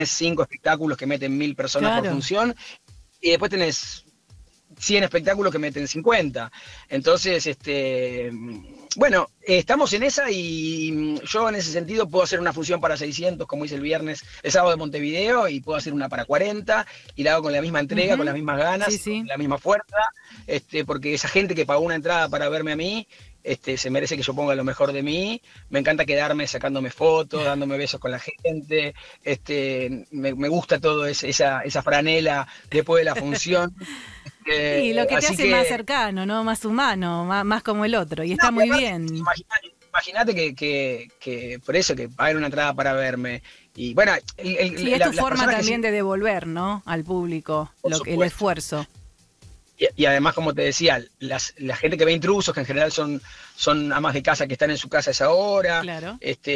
5 espectáculos que meten 1000 personas por función, y después tenés 100 espectáculos que meten 50. Entonces, bueno, estamos en esa y yo en ese sentido puedo hacer una función para 600, como hice el sábado de Montevideo, y puedo hacer una para 40, y la hago con la misma entrega, con las mismas ganas, con la misma fuerza, porque esa gente que pagó una entrada para verme a mí, se merece que yo ponga lo mejor de mí. Me encanta quedarme sacándome fotos, dándome besos con la gente. Me gusta todo esa franela después de la función. Y lo que te hace más cercano, ¿no? Más humano, más como el otro. Y está muy bien. Imagínate que por eso que pagar una entrada para verme. Y bueno, es tu forma también de devolver, ¿no? Al público el esfuerzo. Y además, como te decía, la gente que ve Intrusos, que en general son amas de casa que están en su casa a esa hora. Claro.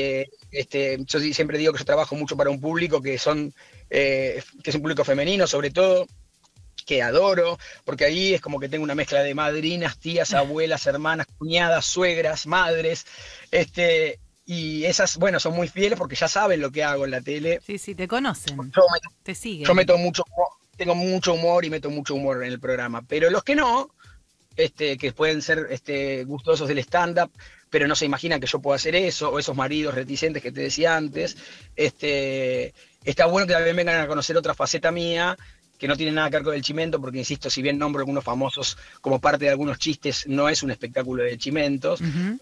Yo siempre digo que yo trabajo mucho para un público que es un público femenino, sobre todo, que adoro, porque ahí es como que tengo una mezcla de madrinas, tías, abuelas, hermanas, cuñadas, suegras, madres, y esas, bueno, son muy fieles porque ya saben lo que hago en la tele. Sí, te conocen, te siguen. Yo tengo mucho humor y meto mucho humor en el programa, pero los que no, que pueden ser gustosos del stand-up, pero no se imaginan que yo puedo hacer eso, o esos maridos reticentes que te decía antes, está bueno que también vengan a conocer otra faceta mía, que no tiene nada que ver con el chimento, porque insisto, si bien nombro algunos famosos como parte de algunos chistes, no es un espectáculo de chimentos,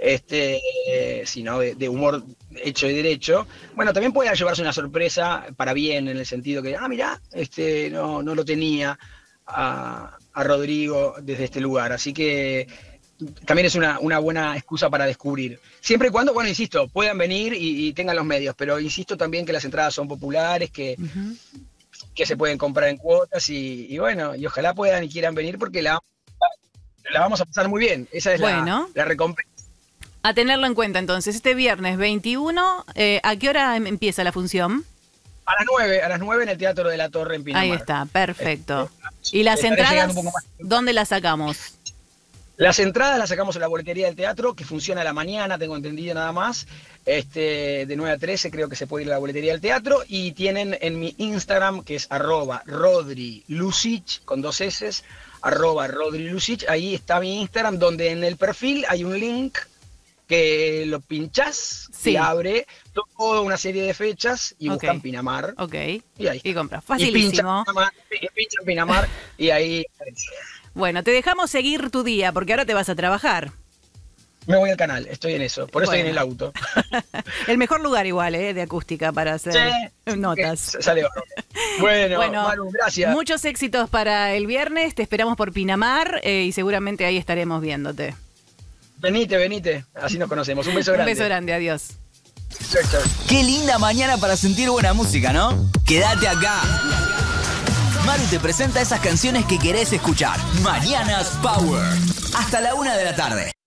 sino de humor hecho y derecho. Bueno, también puede llevarse una sorpresa para bien, en el sentido que, mirá, no lo tenía a Rodrigo desde este lugar, así que también es una buena excusa para descubrir. Siempre y cuando, bueno, insisto, puedan venir y tengan los medios, pero insisto también que las entradas son populares, que se pueden comprar en cuotas y bueno, y ojalá puedan y quieran venir porque la vamos a pasar muy bien. Esa es la recompensa. A tenerlo en cuenta entonces, este viernes 21, ¿a qué hora empieza la función? A las 9 en el Teatro de la Torre en Pinamar. Ahí está, perfecto. ¿Y las entradas, dónde las sacamos? Las entradas las sacamos en la boletería del teatro, que funciona a la mañana, tengo entendido nada más. De 9 a 13 creo que se puede ir a la boletería del teatro. Y tienen en mi Instagram, que es @RodriLucic, con 2 S, @RodriLucic. Ahí está mi Instagram, donde en el perfil hay un link que lo pinchás, y abre toda una serie de fechas y buscan Pinamar. Y ahí. Y compras. Facilísimo. Y pinchan Pinamar y ahí. Bueno, te dejamos seguir tu día, porque ahora te vas a trabajar. Me voy al canal, estoy en eso, por eso estoy en el auto. El mejor lugar igual, de acústica para hacer notas. Sale bueno, Maru, gracias. Muchos éxitos para el viernes, te esperamos por Pinamar y seguramente ahí estaremos viéndote. Venite, así nos conocemos. Un beso grande. Un beso grande, adiós. Chau. Qué linda mañana para sentir buena música, ¿no? Quédate acá. Maru te presenta esas canciones que querés escuchar. Mañanas Power. Hasta la 1 de la tarde.